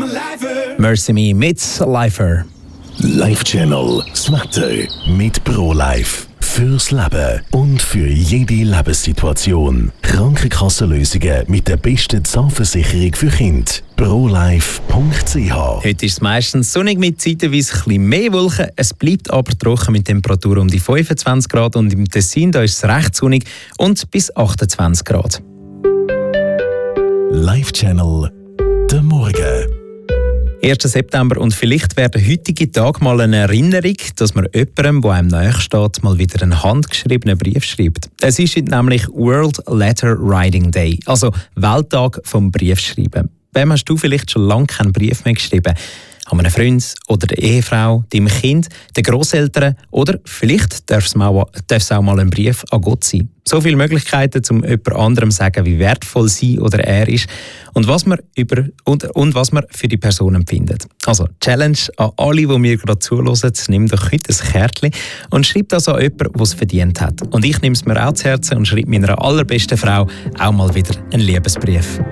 Mercy Me mit Lifer. Life Channel, das Wetter mit ProLife. Fürs Leben und für jede Lebenssituation. Krankenkassenlösungen mit der besten Zahnversicherung für Kinder. ProLife.ch. Heute ist es meistens sonnig mit zeitweise ein bisschen mehr Wolken. Es bleibt aber trocken mit Temperaturen um die 25 Grad und im Tessin da ist es recht sonnig und bis 28 Grad. Life Channel, der Morgen. 1. September und vielleicht wäre der heutige Tag mal eine Erinnerung, dass man jemandem, der einem nahe steht, mal wieder einen handgeschriebenen Brief schreibt. Es ist heute nämlich World Letter Writing Day, also Welttag vom Briefschreiben. Wem hast du vielleicht schon lange keinen Brief mehr geschrieben? An einen Freund oder der Ehefrau, deinem Kind, den Grosseltern oder vielleicht darf es auch mal ein Brief an Gott sein. So viele Möglichkeiten, um jemand anderem zu sagen, wie wertvoll sie oder er ist und was man was man für die Person empfindet. Also Challenge an alle, die mir gerade zuhören, nimm doch heute ein Kärtchen und schreib das an jemanden, der es verdient hat. Und ich nehme es mir auch zu Herzen und schreibe meiner allerbesten Frau auch mal wieder einen Liebesbrief.